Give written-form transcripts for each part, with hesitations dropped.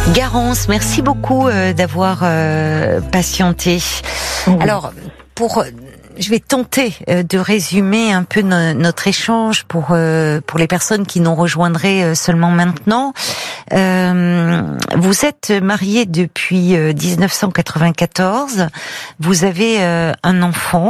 Garance, merci beaucoup d'avoir patienté. Alors, je vais tenter de résumer un peu notre échange pour les personnes qui nous rejoindraient seulement maintenant. Vous êtes marié depuis 1994. Vous avez un enfant.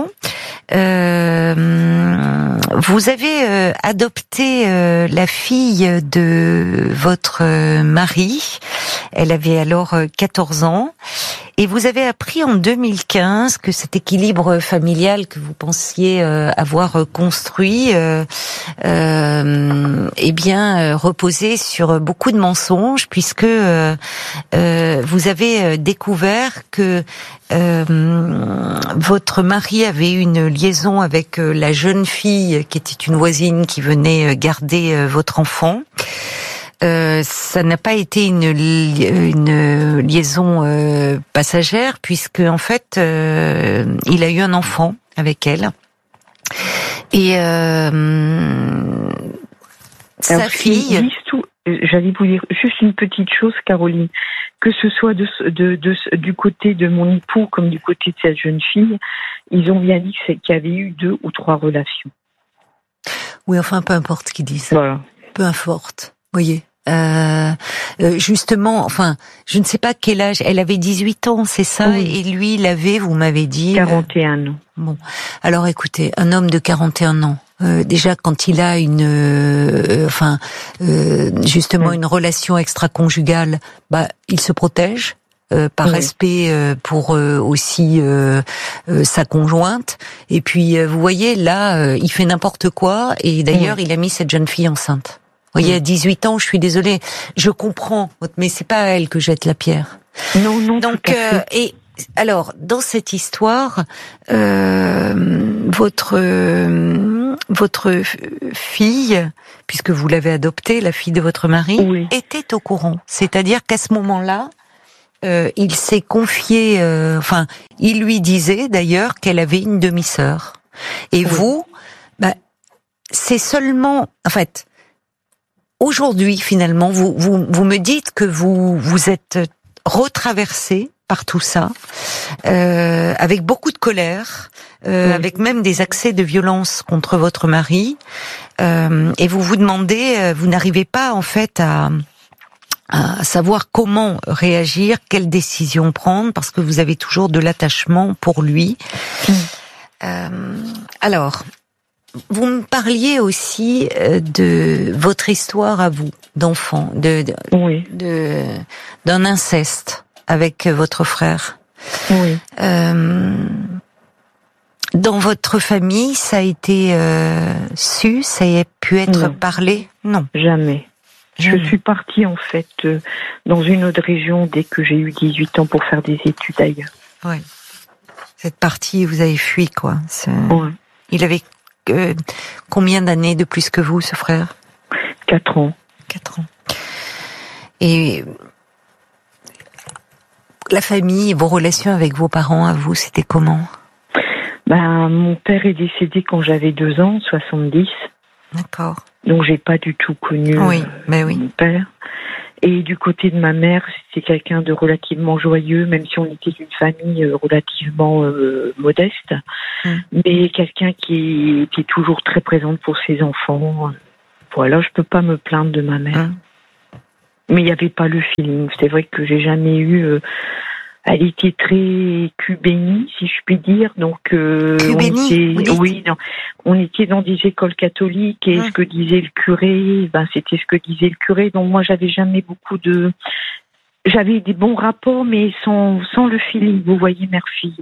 Vous avez adopté la fille de votre mari. Elle avait alors 14 ans. Et vous avez appris en 2015 que cet équilibre familial que vous pensiez avoir construit, reposait sur beaucoup de mensonges, puisque vous avez découvert que votre mari avait une liaison avec la jeune fille qui était une voisine qui venait garder votre enfant. Ça n'a pas été une liaison passagère, puisque en fait il a eu un enfant avec elle et sa fille. J'allais vous dire juste une petite chose, Caroline, que ce soit du côté de mon époux comme du côté de cette jeune fille, ils ont bien dit qu'il y avait eu 2 ou 3 relations. Oui, enfin, peu importe ce qu'ils disent. Voilà. Peu importe. Voyez. Justement, enfin, je ne sais pas quel âge. Elle avait 18 ans, c'est ça, oui. Et lui, il avait, vous m'avez dit, 41 ans. Bon, alors écoutez, un homme de 41 ans. Déjà, quand il a une relation extra-conjugale, il se protège. Par respect pour aussi sa conjointe. Et puis, vous voyez, là, il fait n'importe quoi. Et d'ailleurs, il a mis cette jeune fille enceinte. Vous voyez, à 18 ans, je suis désolée. Je comprends, mais c'est pas à elle que jette la pierre. Non. Donc, et alors, dans cette histoire, votre fille, puisque vous l'avez adoptée, la fille de votre mari, était au courant. C'est-à-dire qu'à ce moment-là, il s'est confié, il lui disait d'ailleurs qu'elle avait une demi-sœur. Et vous, c'est seulement, en fait, aujourd'hui finalement, vous me dites que vous êtes retraversé par tout ça, avec beaucoup de colère, avec même des accès de violence contre votre mari, et vous vous demandez, vous n'arrivez pas en fait à savoir comment réagir, quelle décision prendre, parce que vous avez toujours de l'attachement pour lui. Alors, vous me parliez aussi de votre histoire à vous, d'enfant, d'un inceste avec votre frère. Oui. Dans votre famille, ça a été su, ça a pu être parlé? Non. Jamais. Je suis partie en fait dans une autre région dès que j'ai eu 18 ans pour faire des études ailleurs. Oui. Cette partie, vous avez fui, quoi. Ouais. Il avait combien d'années de plus que vous, ce frère? 4 ans. 4 ans. Et la famille, vos relations avec vos parents, à vous, c'était comment? Mon père est décédé quand j'avais 2 ans, 70. D'accord. Donc j'ai pas du tout connu mon père. Et du côté de ma mère, c'était quelqu'un de relativement joyeux, même si on était d'une famille relativement modeste, mais quelqu'un qui était toujours très présente pour ses enfants. Voilà, je peux pas me plaindre de ma mère. Mais il n'y avait pas le feeling. C'est vrai que j'ai jamais eu... Elle était très cubénie, si je puis dire. Donc, on était dans des écoles catholiques et ce que disait le curé, c'était ce que disait le curé. Donc moi, j'avais des bons rapports, mais sans le feeling. Vous voyez, mère-fille.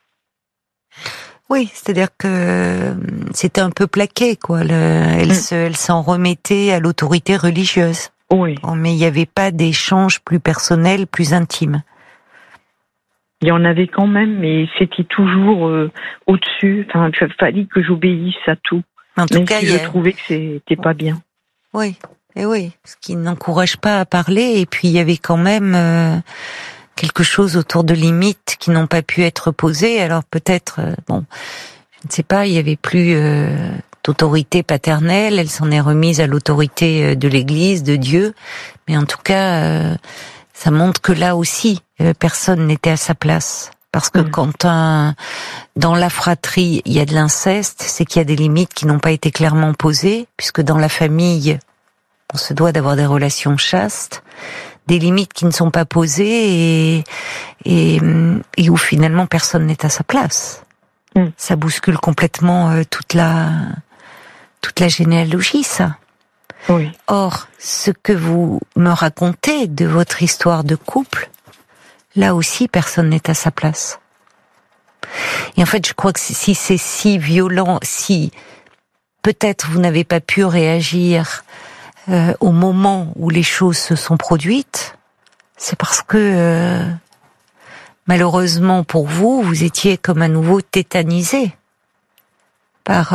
Oui, c'est-à-dire que c'était un peu plaqué, quoi. Elle s'en remettait à l'autorité religieuse. Oui. Mais il n'y avait pas d'échange plus personnel, plus intime. Il y en avait quand même, mais c'était toujours au-dessus. Enfin, il fallait que j'obéisse à tout. En tout cas, je trouvais que c'était pas bien. Oui, et oui, ce qui n'encourage pas à parler. Et puis, il y avait quand même quelque chose autour de limites qui n'ont pas pu être posées. Alors peut-être, je ne sais pas, il y avait plus d'autorité paternelle. Elle s'en est remise à l'autorité de l'Église, de Dieu. Mais en tout cas... Ça montre que là aussi, personne n'était à sa place. Parce que quand dans la fratrie, il y a de l'inceste, c'est qu'il y a des limites qui n'ont pas été clairement posées, puisque dans la famille, on se doit d'avoir des relations chastes, des limites qui ne sont pas posées et où finalement personne n'est à sa place. Ça bouscule complètement toute la généalogie, ça. Oui. Or, ce que vous me racontez de votre histoire de couple, là aussi, personne n'est à sa place. Et en fait, je crois que si c'est si violent, si peut-être vous n'avez pas pu réagir au moment où les choses se sont produites, c'est parce que malheureusement pour vous, vous étiez comme à nouveau tétanisé par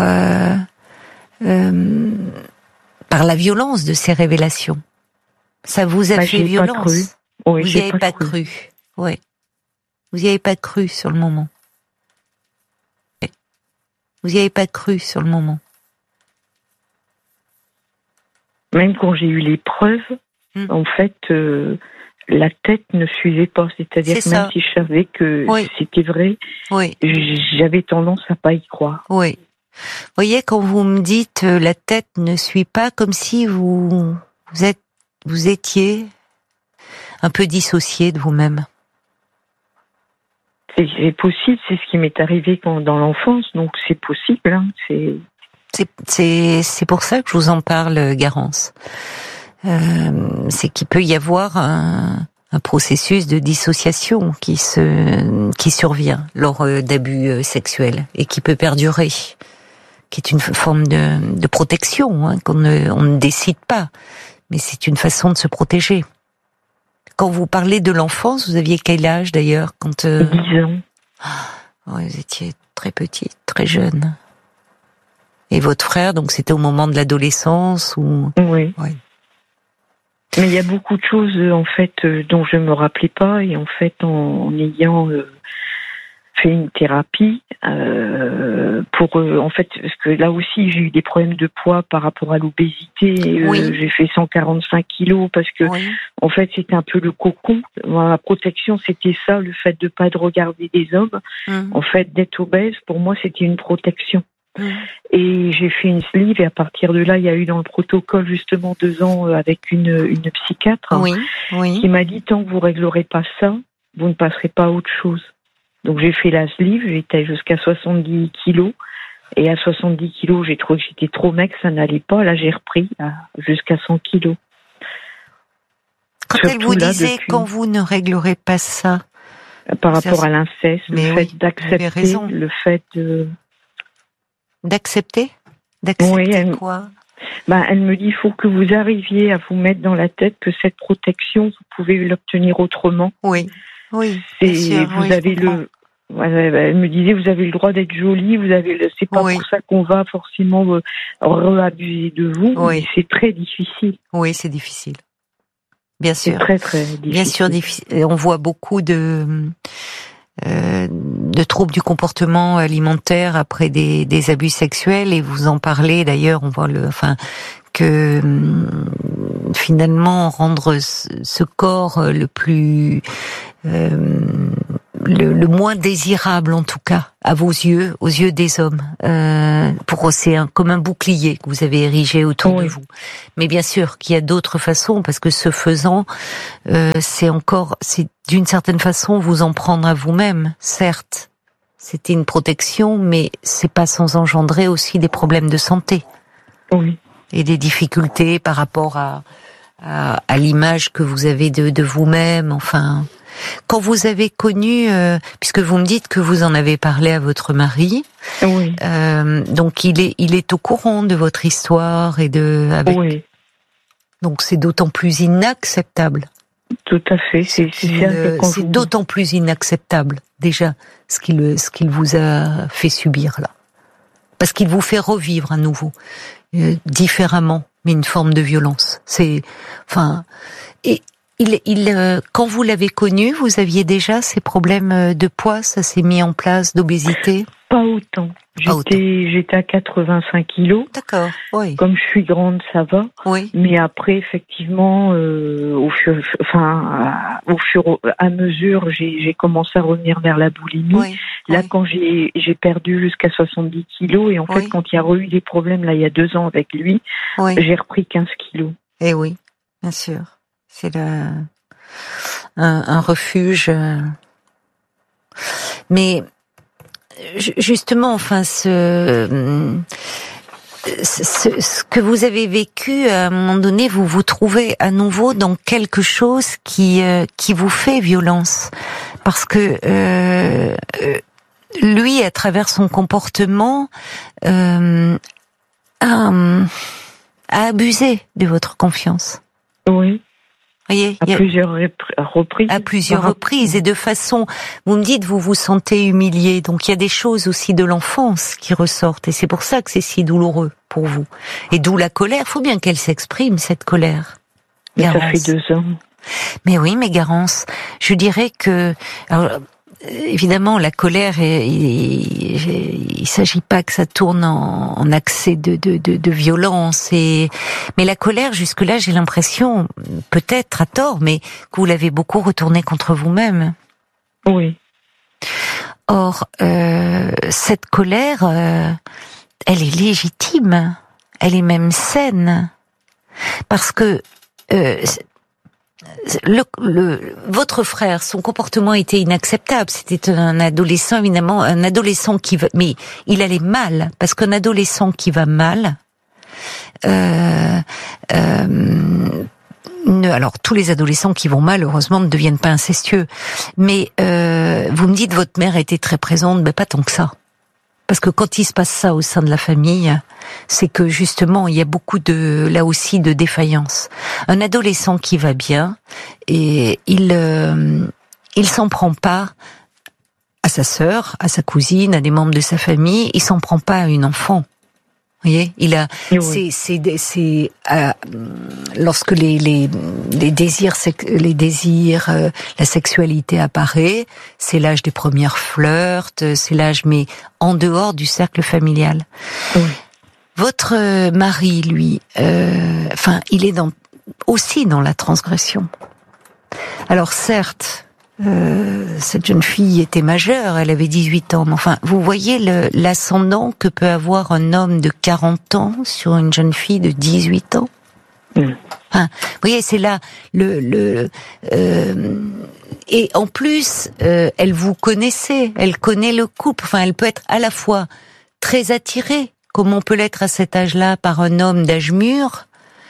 la violence de ces révélations. Ça vous a fait violence. Oui, vous n'y avez pas cru. Oui. Vous n'y avez pas cru sur le moment. Vous n'y avez pas cru sur le moment. Même quand j'ai eu les preuves, en fait, la tête ne suivait pas. C'est-à-dire que même si je savais que c'était vrai, j'avais tendance à pas y croire. Oui. Vous voyez, quand vous me dites la tête ne suit pas, comme si vous étiez un peu dissocié de vous-même. C'est possible, c'est ce qui m'est arrivé dans l'enfance, donc c'est possible. Hein, c'est pour ça que je vous en parle, Garance. C'est qu'il peut y avoir un processus de dissociation qui survient lors d'abus sexuels et qui peut perdurer, qui est une forme de protection on ne décide pas, mais c'est une façon de se protéger. Quand vous parlez de l'enfance, vous aviez quel âge d'ailleurs quand 10 ans. Vous étiez très petite, très jeune. Et votre frère, donc c'était au moment de l'adolescence ou... Oui. Ouais. Mais il y a beaucoup de choses en fait dont je me rappelais pas, et en fait en ayant fait une thérapie en fait, parce que là aussi j'ai eu des problèmes de poids par rapport à l'obésité. J'ai fait 145 kilos parce que en fait c'était un peu le cocon. Ma protection c'était ça, le fait de pas regarder des hommes. En fait, d'être obèse pour moi c'était une protection. Et j'ai fait une sleeve, et à partir de là il y a eu dans le protocole justement 2 ans avec une psychiatre qui m'a dit tant que vous réglerez pas ça, vous ne passerez pas à autre chose. Donc j'ai fait la sleeve, j'étais jusqu'à 70 kilos, et à 70 kilos j'ai trouvé que j'étais trop maigre, ça n'allait pas. Là j'ai repris jusqu'à 100 kilos. Quand elle vous disait quand vous ne réglerez pas ça, par rapport à l'inceste, le fait d'accepter, le fait de... D'accepter quoi? Elle me dit, il faut que vous arriviez à vous mettre dans la tête que cette protection, vous pouvez l'obtenir autrement. Oui. Elle me disait, vous avez le droit d'être jolie, c'est pas pour ça qu'on va forcément re-abuser de vous. Oui. C'est très difficile. Oui, c'est difficile. Bien sûr. C'est très, très difficile. Bien sûr, difficile. On voit beaucoup de troubles du comportement alimentaire après des abus sexuels, et vous en parlez d'ailleurs. On voit que finalement rendre ce corps le plus le moins désirable en tout cas à vos yeux, aux yeux des hommes, c'est comme un bouclier que vous avez érigé autour de vous. Mais bien sûr qu'il y a d'autres façons, parce que ce faisant, c'est d'une certaine façon vous en prendre à vous-même. Certes, c'était une protection, mais c'est pas sans engendrer aussi des problèmes de santé. Oui. Et des difficultés par rapport à l'image que vous avez de vous-même, enfin... Quand vous avez connu, puisque vous me dites que vous en avez parlé à votre mari, donc il est au courant de votre histoire et donc c'est d'autant plus inacceptable. Tout à fait, c'est d'autant plus inacceptable déjà ce qu'il vous a fait subir là, parce qu'il vous fait revivre à nouveau différemment, mais une forme de violence. Quand vous l'avez connu, vous aviez déjà ces problèmes de poids, ça s'est mis en place, d'obésité? Pas autant. J'étais à 85 kilos. D'accord, oui. Comme je suis grande, ça va. Oui. Mais après, effectivement, au fur et à mesure, j'ai commencé à revenir vers la boulimie. Oui. Là, quand j'ai perdu jusqu'à 70 kilos, et en fait, quand il y a eu des problèmes, là, il y a 2 ans avec lui, j'ai repris 15 kilos. Eh oui, bien sûr. C'est un refuge. Mais justement, enfin, ce que vous avez vécu, à un moment donné, vous vous trouvez à nouveau dans quelque chose qui vous fait violence, parce que lui, à travers son comportement, a abusé de votre confiance. Oui. Voyez, à plusieurs reprises. À plusieurs reprises et de façon. Vous me dites, vous vous sentez humilié, donc il y a des choses aussi de l'enfance qui ressortent, et c'est pour ça que c'est si douloureux pour vous. Et d'où la colère. Il faut bien qu'elle s'exprime, cette colère. Mais ça fait 2 ans. Mais oui, mais Garance, je dirais que. Alors, évidemment, la colère, il s'agit pas que ça tourne en accès de violence, mais la colère, jusque-là, j'ai l'impression, peut-être à tort, mais que vous l'avez beaucoup retournée contre vous-même. Oui. Or, cette colère, elle est légitime, elle est même saine, parce que votre frère, son comportement était inacceptable. C'était un adolescent, évidemment, qui va, mais il allait mal, parce qu'un adolescent qui va mal, alors tous les adolescents qui vont mal, heureusement, ne deviennent pas incestueux. Mais vous me dites, votre mère était très présente, mais pas tant que ça. Parce que quand il se passe ça au sein de la famille, c'est que justement il y a beaucoup là aussi de défaillance. Un adolescent qui va bien, et il s'en prend pas à sa sœur, à sa cousine, à des membres de sa famille. Il s'en prend pas à une enfant. Vous voyez, lorsque les désirs, la sexualité apparaît, c'est l'âge des premières flirts, c'est l'âge, mais en dehors du cercle familial. Oui. Votre mari, lui, il est aussi dans la transgression. Alors certes, cette jeune fille était majeure, elle avait 18 ans, mais enfin, vous voyez l'ascendant que peut avoir un homme de 40 ans sur une jeune fille de 18 ans. Enfin, vous voyez, c'est là et en plus, elle vous connaissait, elle connaît le couple, enfin, elle peut être à la fois très attirée, comme on peut l'être à cet âge-là, par un homme d'âge mûr,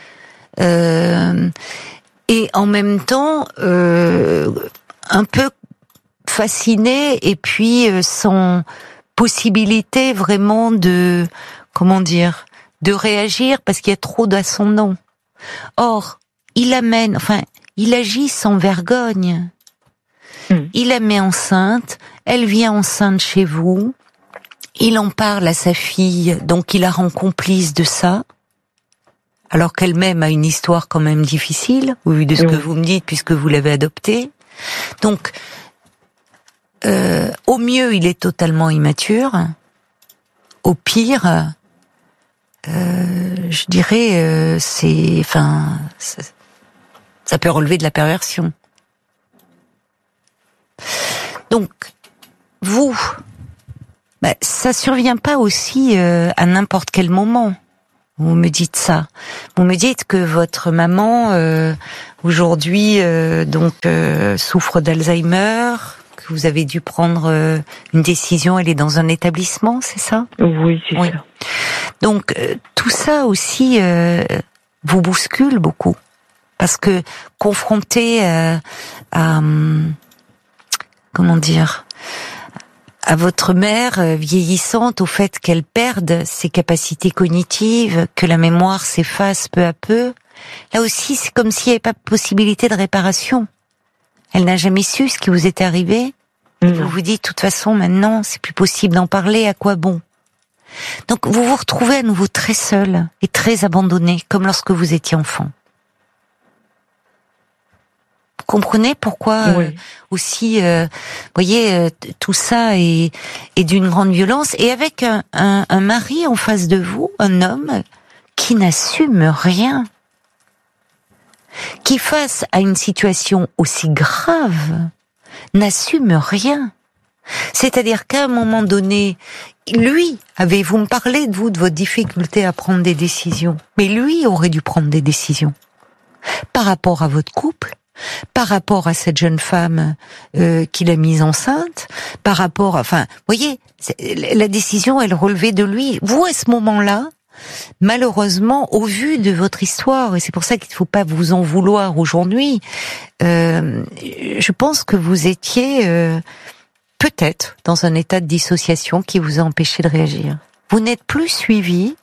et en même temps, un peu fasciné, et puis sans possibilité vraiment de réagir, parce qu'il y a trop d'ascendants. Or, il agit sans vergogne. Il la met enceinte, elle vient enceinte chez vous, il en parle à sa fille, donc il la rend complice de ça, alors qu'elle-même a une histoire quand même difficile, au vu de ce que vous me dites, puisque vous l'avez adoptée. Donc, au mieux, il est totalement immature. Au pire, je dirais, ça peut relever de la perversion. Donc, ça survient pas aussi à n'importe quel moment. Vous me dites ça. Vous me dites que votre maman aujourd'hui souffre d'Alzheimer, que vous avez dû prendre une décision. Elle est dans un établissement, c'est ça ? Oui, c'est ça. Donc tout ça aussi vous bouscule beaucoup, parce que confronté à votre mère vieillissante, au fait qu'elle perde ses capacités cognitives, que la mémoire s'efface peu à peu, là aussi c'est comme s'il n'y avait pas de possibilité de réparation. Elle n'a jamais su ce qui vous était arrivé. Vous vous dites, de toute façon, maintenant, c'est plus possible d'en parler, à quoi bon ? Donc vous vous retrouvez à nouveau très seul et très abandonné, comme lorsque vous étiez enfant. Vous comprenez pourquoi aussi, voyez, tout ça est d'une grande violence, et avec un mari en face de vous, un homme qui n'assume rien, qui face à une situation aussi grave n'assume rien. C'est-à-dire qu'à un moment donné, lui, vous me parlez de votre difficulté à prendre des décisions, mais lui aurait dû prendre des décisions par rapport à votre couple, par rapport à cette jeune femme qu'il a mise enceinte, par rapport, enfin, voyez, la décision, elle relevait de lui. Vous, à ce moment-là, malheureusement, au vu de votre histoire, et c'est pour ça qu'il ne faut pas vous en vouloir aujourd'hui, je pense que vous étiez peut-être dans un état de dissociation qui vous a empêché de réagir. Vous n'êtes plus suivi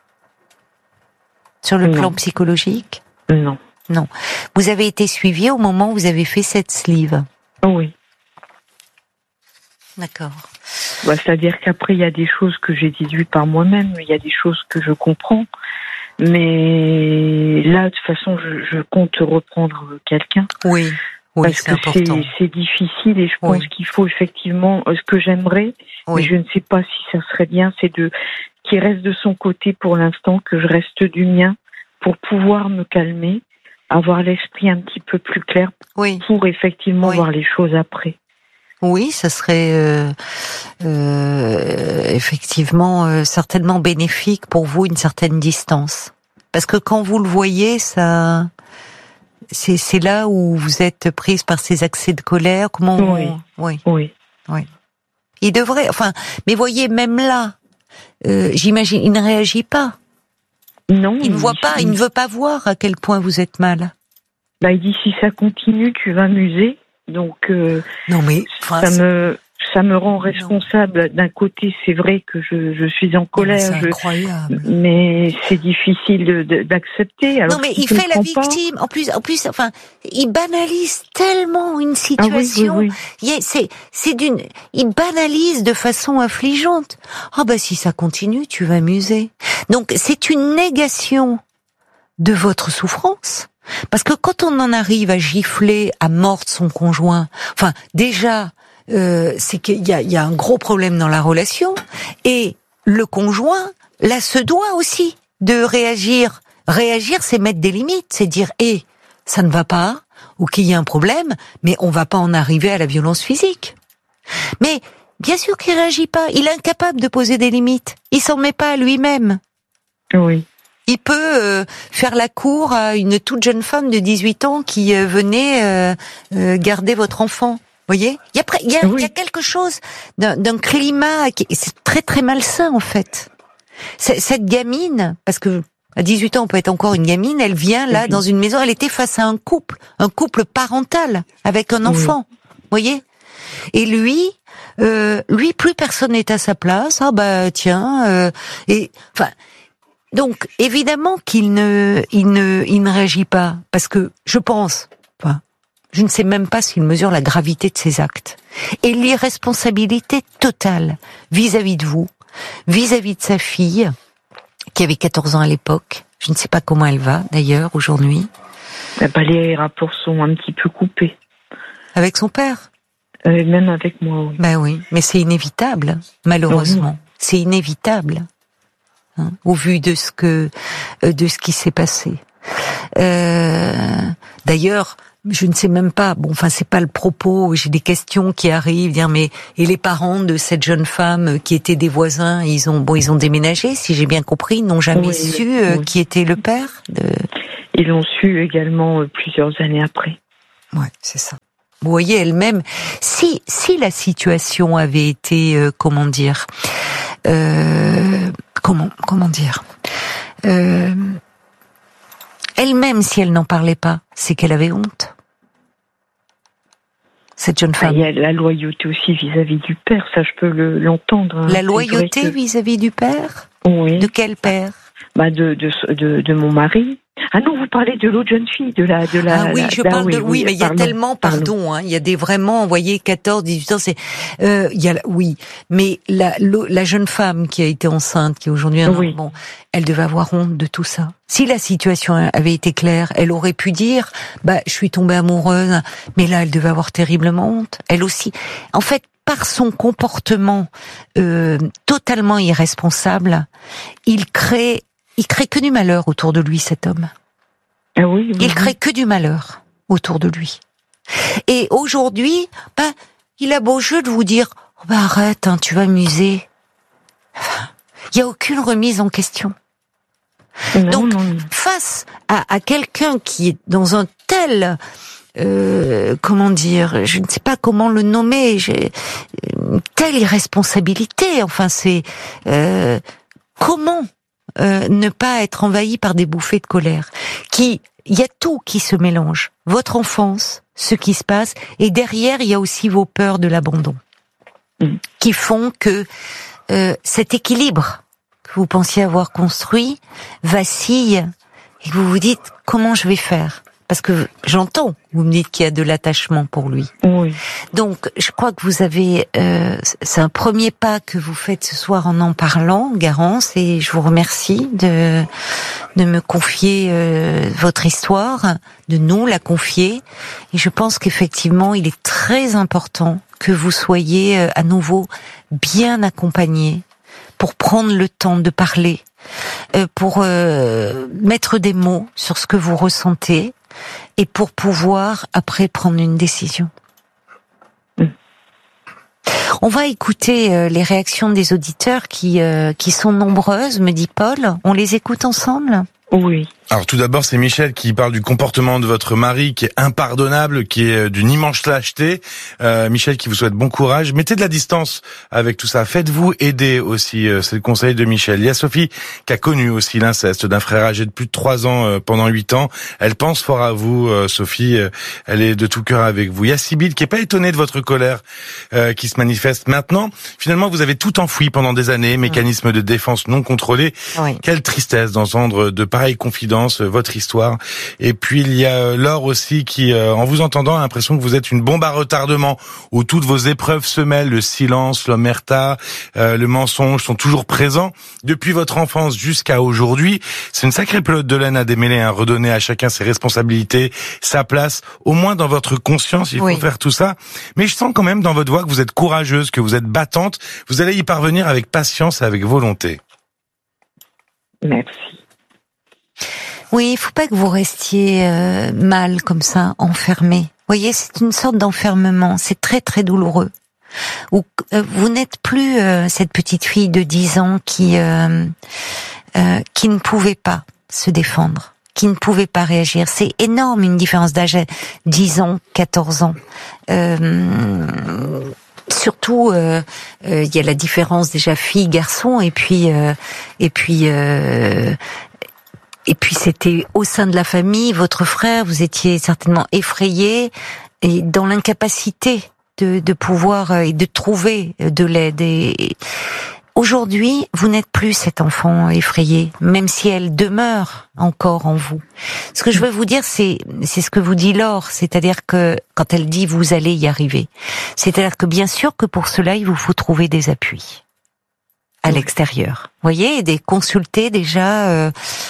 sur le plan psychologique ? Non. Non. Vous avez été suivi au moment où vous avez fait cette sleeve ? Oui. D'accord. C'est-à-dire qu'après, il y a des choses que j'ai déduites par moi-même, il y a des choses que je comprends. Mais là, de toute façon, je compte reprendre quelqu'un. Oui. Oui, parce que c'est difficile, et je pense qu'il faut effectivement, ce que j'aimerais, mais je ne sais pas si ça serait bien, c'est qu'il reste de son côté pour l'instant, que je reste du mien, pour pouvoir me calmer, avoir l'esprit un petit peu plus clair, pour effectivement voir les choses après. Oui, ça serait effectivement certainement bénéfique pour vous, une certaine distance. Parce que quand vous le voyez, ça... C'est là où vous êtes prise par ces accès de colère. Comment Oui. Il devrait, mais voyez, même là, j'imagine, il ne réagit pas. Non. Il ne voit pas, il ne veut pas voir à quel point vous êtes mal. Il dit, si ça continue, tu vas m'user. Donc, non mais, ça me rend responsable. D'un côté, c'est vrai que je suis en colère. C'est incroyable. Mais c'est difficile d'accepter. Alors, non, mais il fait la victime. En plus, il banalise tellement une situation. Il banalise de façon affligeante. Si ça continue, tu vas m'user. Donc, c'est une négation de votre souffrance. Parce que quand on en arrive à gifler à mort son conjoint, déjà, c'est qu'il y a un gros problème dans la relation, et le conjoint là se doit aussi de réagir. Réagir, c'est mettre des limites, c'est dire ça ne va pas, ou qu'il y a un problème, mais on va pas en arriver à la violence physique. Mais bien sûr qu'il réagit pas, il est incapable de poser des limites, il s'en met pas à lui-même. Oui. Il peut faire la cour à une toute jeune femme de 18 ans qui venait garder votre enfant. Voyez, il y a quelque chose d'un climat qui c'est très très malsain en fait. Cette gamine, parce que à 18 ans on peut être encore une gamine, elle vient là dans une maison, elle était face à un couple parental avec un enfant. Voyez, et lui plus personne n'est à sa place. Donc évidemment qu'il ne réagit pas, parce que je pense. Je ne sais même pas s'il mesure la gravité de ses actes. Et l'irresponsabilité totale vis-à-vis de vous, vis-à-vis de sa fille, qui avait 14 ans à l'époque. Je ne sais pas comment elle va, d'ailleurs, aujourd'hui. Les rapports sont un petit peu coupés. Avec son père ? Même avec moi, oui. Oui, mais c'est inévitable, malheureusement. C'est inévitable, au vu de ce qui s'est passé. D'ailleurs, je ne sais même pas, c'est pas le propos, j'ai des questions qui arrivent, et les parents de cette jeune femme qui étaient des voisins, ils ont déménagé, si j'ai bien compris, ils n'ont jamais su qui était le père Ils l'ont su également plusieurs années après. Ouais, c'est ça. Vous voyez, elle-même, si la situation avait été, elle-même, si elle n'en parlait pas, c'est qu'elle avait honte. Cette jeune femme. Il y a la loyauté aussi vis-à-vis du père, ça je peux l'entendre. La loyauté vis-à-vis du père ? Oui. De quel père ? De mon mari. Ah non, vous parlez de l'autre jeune fille, de la. Ah oui, je parle de. Oui, mais il y a tellement, pardon. Il y a des vraiment, vous voyez, 14, 18 ans, c'est. Il y a, oui, mais la jeune femme qui a été enceinte, qui est aujourd'hui un enfant, elle devait avoir honte de tout ça. Si la situation avait été claire, elle aurait pu dire, je suis tombée amoureuse, mais là, elle devait avoir terriblement honte. Elle aussi. En fait, par son comportement totalement irresponsable, il crée que du malheur autour de lui, cet homme. Ah oui, oui. Il crée que du malheur autour de lui. Et aujourd'hui, il a beau jeu de vous dire, arrête, tu vas m'user. Il n'y a aucune remise en question. Non, donc, non. Face à quelqu'un qui est dans un tel, comment dire, je ne sais pas comment le nommer, telle irresponsabilité, enfin c'est, comment ne pas être envahi par des bouffées de colère. Il y a tout qui se mélange. Votre enfance, ce qui se passe, et derrière, il y a aussi vos peurs de l'abandon, qui font que cet équilibre que vous pensiez avoir construit vacille, et que vous vous dites, comment je vais faire ? Parce que j'entends, vous me dites qu'il y a de l'attachement pour lui. Oui. Donc, je crois que vous avez, c'est un premier pas que vous faites ce soir en parlant, Garance, et je vous remercie de me confier votre histoire, de nous la confier. Et je pense qu'effectivement, il est très important que vous soyez à nouveau bien accompagnés pour prendre le temps de parler, pour mettre des mots sur ce que vous ressentez, et pour pouvoir après prendre une décision. On va écouter les réactions des auditeurs qui sont nombreuses, me dit Paul. On les écoute ensemble ? Oui. Alors tout d'abord, c'est Michel qui parle du comportement de votre mari qui est impardonnable, qui est d'une immense lâcheté. Michel qui vous souhaite bon courage. Mettez de la distance avec tout ça. Faites-vous aider aussi, c'est le conseil de Michel. Il y a Sophie qui a connu aussi l'inceste d'un frère âgé de plus de 3 ans pendant 8 ans. Elle pense fort à vous, Sophie. Elle est de tout cœur avec vous. Il y a Sybille qui est pas étonnée de votre colère qui se manifeste maintenant. Finalement, vous avez tout enfoui pendant des années, mécanisme de défense non contrôlé. Oui. Quelle tristesse d'entendre de pareilles confidences, votre histoire. Et puis il y a Laure aussi qui, en vous entendant, a l'impression que vous êtes une bombe à retardement où toutes vos épreuves se mêlent, le silence, l'omerta, le mensonge sont toujours présents depuis votre enfance jusqu'à aujourd'hui. C'est une sacrée pelote de laine à démêler, à redonner à chacun ses responsabilités, sa place, au moins dans votre conscience, il faut faire tout ça. Mais je sens quand même dans votre voix que vous êtes courageuse, que vous êtes battante. Vous allez y parvenir avec patience et avec volonté. Merci. Oui, il faut pas que vous restiez mal comme ça, enfermé. Vous voyez, c'est une sorte d'enfermement. C'est très très douloureux. Vous n'êtes plus cette petite fille de 10 ans qui ne pouvait pas se défendre, qui ne pouvait pas réagir. C'est énorme une différence d'âge, 10 ans, 14 ans. Surtout, il y a la différence déjà fille-garçon, et puis c'était au sein de la famille, votre frère, vous étiez certainement effrayé et dans l'incapacité de pouvoir et de trouver de l'aide. Et aujourd'hui, vous n'êtes plus cet enfant effrayé, même si elle demeure encore en vous. Ce que je veux vous dire, c'est ce que vous dit Laure, c'est-à-dire que quand elle dit vous allez y arriver, c'est-à-dire que bien sûr que pour cela, il vous faut trouver des appuis à l'extérieur. Vous voyez, consulter déjà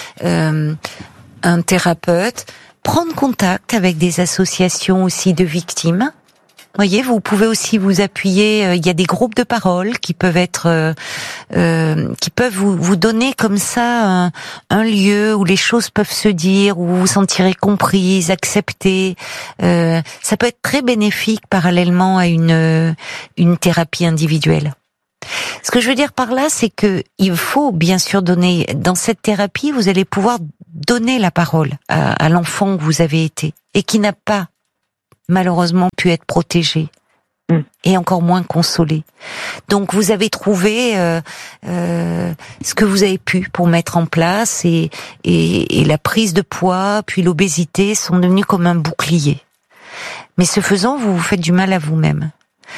un thérapeute, prendre contact avec des associations aussi de victimes. Vous voyez, vous pouvez aussi vous appuyer. Il y a des groupes de parole qui peuvent être, qui peuvent vous donner comme ça un lieu où les choses peuvent se dire, où vous vous sentirez comprise, acceptée. Ça peut être très bénéfique parallèlement à une thérapie individuelle. Ce que je veux dire par là, c'est que il faut bien sûr donner, dans cette thérapie, vous allez pouvoir donner la parole à l'enfant que vous avez été et qui n'a pas malheureusement pu être protégé et encore moins consolé. Donc vous avez trouvé ce que vous avez pu pour mettre en place et la prise de poids puis l'obésité sont devenus comme un bouclier. Mais ce faisant, vous vous faites du mal à vous-même.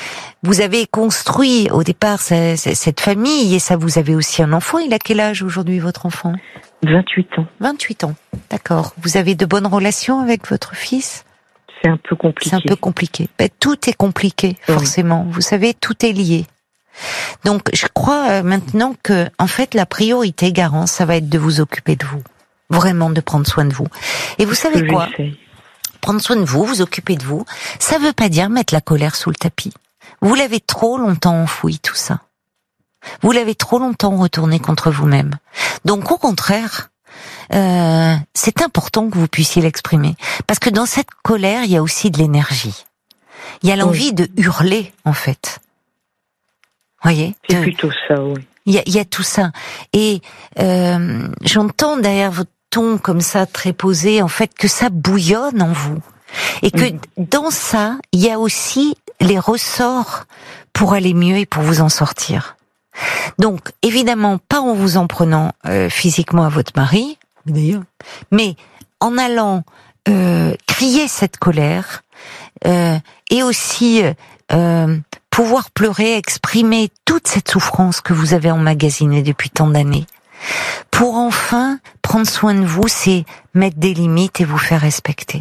vous avez construit au départ cette famille et ça, vous avez aussi un enfant. Il a quel âge aujourd'hui, votre enfant? 28 ans. 28 ans, d'accord. Vous avez de bonnes relations avec votre fils? C'est un peu compliqué. C'est un peu compliqué. Tout est compliqué, forcément. Oui. Vous savez, tout est lié. Donc, je crois maintenant que, en fait, la priorité, Garance, ça va être de vous occuper de vous. Vraiment de prendre soin de vous. Et vous savez quoi? Prendre soin de vous, vous occuper de vous, ça veut pas dire mettre la colère sous le tapis. Vous l'avez trop longtemps enfoui, tout ça. Vous l'avez trop longtemps retourné contre vous-même. Donc, au contraire, c'est important que vous puissiez l'exprimer. Parce que dans cette colère, il y a aussi de l'énergie. Il y a l'envie de hurler, en fait. Voyez? C'est plutôt ça, oui. Il y a tout ça. Et j'entends derrière votre ton comme ça, très posé, en fait, que ça bouillonne en vous. Et que dans ça, il y a aussi les ressorts pour aller mieux et pour vous en sortir. Donc, évidemment, pas en vous en prenant physiquement à votre mari, d'ailleurs, mais en allant crier cette colère et aussi pouvoir pleurer, exprimer toute cette souffrance que vous avez emmagasinée depuis tant d'années. Pour enfin prendre soin de vous, c'est mettre des limites et vous faire respecter.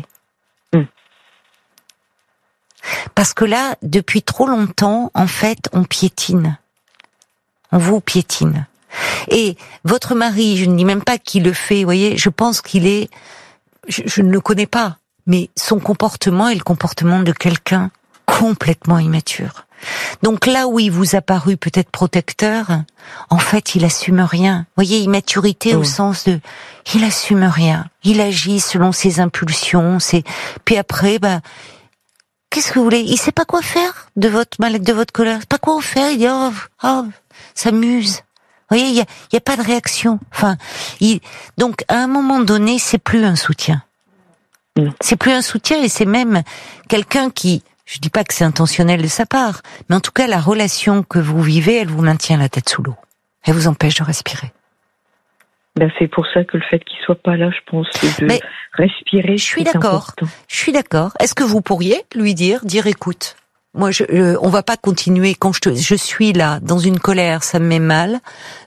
Parce que là, depuis trop longtemps, en fait, on piétine. On vous piétine. Et votre mari, je ne dis même pas qu'il le fait, vous voyez, je pense qu'il est... Je ne le connais pas, mais son comportement est le comportement de quelqu'un complètement immature. Donc là où il vous a paru peut-être protecteur, en fait, il assume rien. Vous voyez, immaturité au sens de, il assume rien. Il agit selon ses impulsions, puis après, qu'est-ce que vous voulez? Il sait pas quoi faire de votre mal, de votre colère. Pas quoi faire. Il dit, s'amuse. Vous voyez, il y a pas de réaction. Enfin, donc, à un moment donné, c'est plus un soutien. C'est plus un soutien et c'est même quelqu'un qui, je dis pas que c'est intentionnel de sa part, mais en tout cas, la relation que vous vivez, elle vous maintient la tête sous l'eau. Elle vous empêche de respirer. C'est pour ça que le fait qu'il soit pas là, je pense, de respirer, je suis d'accord. Important. Je suis d'accord. Est-ce que vous pourriez lui dire, écoute, moi, on va pas continuer quand je suis là, dans une colère, ça me met mal,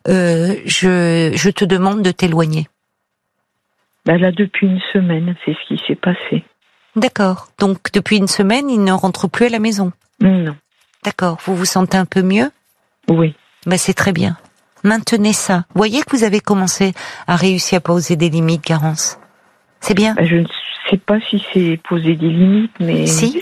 je te demande de t'éloigner. Là, depuis une semaine, c'est ce qui s'est passé. D'accord. Donc, depuis une semaine, il ne rentre plus à la maison? Non. D'accord. Vous vous sentez un peu mieux? Oui. C'est très bien. Maintenez ça. Vous voyez que vous avez commencé à réussir à poser des limites, Garance. C'est bien. Je ne sais pas si c'est poser des limites, mais... Si.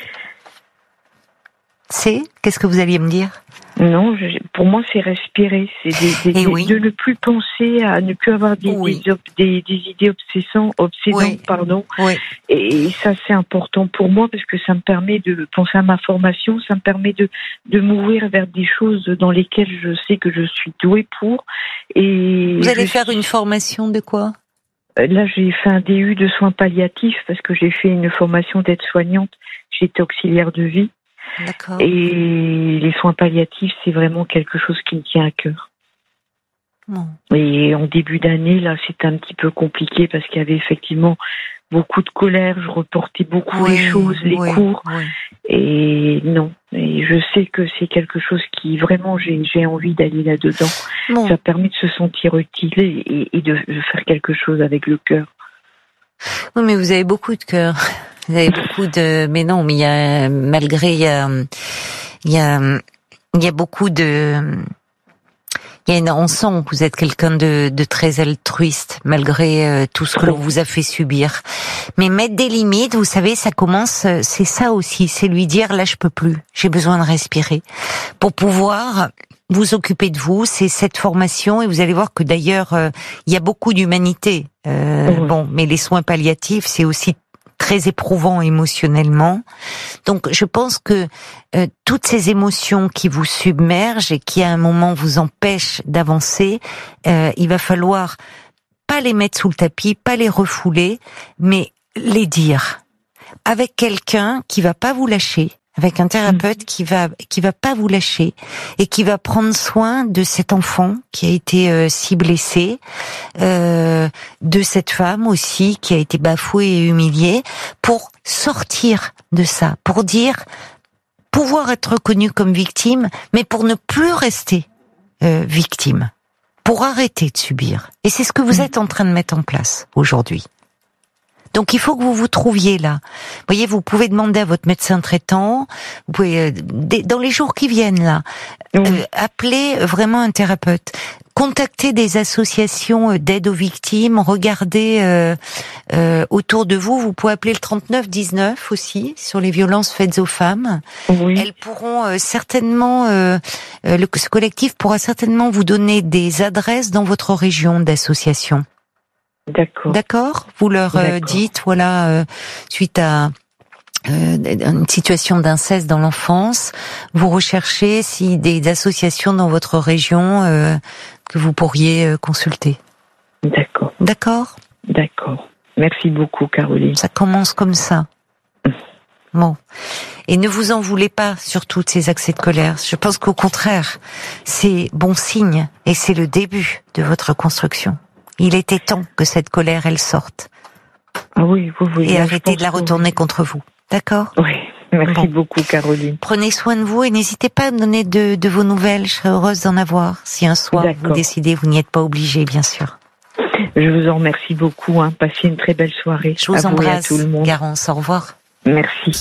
Qu'est-ce que vous alliez me dire? Non, pour moi, c'est respirer. C'est de ne plus penser, à ne plus avoir des idées obsédantes, pardon. Oui. Et ça, c'est important pour moi parce que ça me permet de penser à ma formation, ça me permet de m'ouvrir vers des choses dans lesquelles je sais que je suis douée pour. Et vous allez faire une formation de quoi? Là, j'ai fait un DU de soins palliatifs parce que j'ai fait une formation d'aide-soignante. J'étais auxiliaire de vie. D'accord. Et les soins palliatifs, c'est vraiment quelque chose qui me tient à cœur. Bon. Et en début d'année, là, c'était un petit peu compliqué parce qu'il y avait effectivement beaucoup de colère. Je reportais beaucoup les choses, les cours. Oui. Et non. Et je sais que c'est quelque chose qui, vraiment, j'ai envie d'aller là-dedans. Bon. Ça permet de se sentir utile et de faire quelque chose avec le cœur. Oui, mais vous avez beaucoup de cœur. Vous avez beaucoup de, mais non, mais il y a, malgré, il y a beaucoup de, on sent que vous êtes quelqu'un de très altruiste, malgré tout ce que l'on vous a fait subir. Mais mettre des limites, vous savez, ça commence, c'est ça aussi, c'est lui dire, là, je peux plus, j'ai besoin de respirer. Pour pouvoir vous occuper de vous, c'est cette formation, et vous allez voir que d'ailleurs, il y a beaucoup d'humanité. Bon, mais les soins palliatifs, c'est aussi très éprouvant émotionnellement. Donc, je pense que toutes ces émotions qui vous submergent et qui à un moment vous empêchent d'avancer, il va falloir pas les mettre sous le tapis, pas les refouler, mais les dire avec quelqu'un qui va pas vous lâcher, avec un thérapeute qui va pas vous lâcher et qui va prendre soin de cet enfant qui a été si blessé, de cette femme aussi qui a été bafouée et humiliée, pour sortir de ça, pour pouvoir être reconnue comme victime, mais pour ne plus rester victime, pour arrêter de subir. Et c'est ce que vous êtes en train de mettre en place aujourd'hui. Donc il faut que vous vous trouviez là. Vous voyez, vous pouvez demander à votre médecin traitant, vous pouvez dans les jours qui viennent là, appeler vraiment un thérapeute, contacter des associations d'aide aux victimes, regardez autour de vous. Vous pouvez appeler le 3919 aussi sur les violences faites aux femmes. Oui. Elles pourront certainement, ce collectif pourra certainement vous donner des adresses dans votre région d'associations. D'accord. D'accord. Vous leur dites, voilà, suite à une situation d'inceste dans l'enfance, vous recherchez si des associations dans votre région que vous pourriez consulter. D'accord. D'accord. D'accord. Merci beaucoup, Caroline. Ça commence comme ça. Bon. Et ne vous en voulez pas sur tous ces accès de colère. Je pense qu'au contraire, c'est bon signe et c'est le début de votre construction. Il était temps que cette colère, elle sorte. Ah oui, oui. Et arrêtez de la retourner contre vous. D'accord ? Oui. Merci beaucoup, Caroline. Prenez soin de vous et n'hésitez pas à me donner de vos nouvelles. Je serais heureuse d'en avoir. Si un soir vous décidez, vous n'y êtes pas obligé, bien sûr. Je vous en remercie beaucoup. Passez une très belle soirée. Je vous embrasse, Garance. Au revoir. Merci.